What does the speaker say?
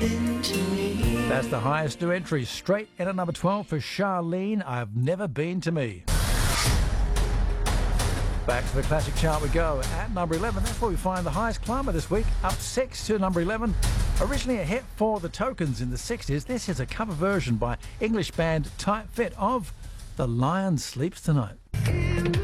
into me. That's the highest new entry, straight in at number 12 for Charlene, I've Never Been to Me. Back to the classic chart we go. At number 11, that's where we find the highest climber this week, up 6 to number 11. Originally a hit for the Tokens in the 60s, this is a cover version by English band Tight Fit of The Lion Sleeps Tonight.